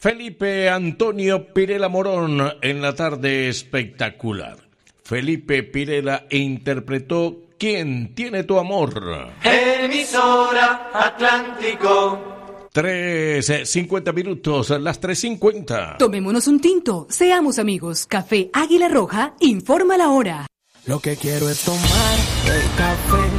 Felipe Antonio Pirela Morón en la tarde espectacular. Felipe Pirela interpretó ¿Quién tiene tu amor? Emisora Atlántico. 3:50 minutos, las 3:50. Tomémonos un tinto, seamos amigos. Café Águila Roja informa la hora. Lo que quiero es tomar el café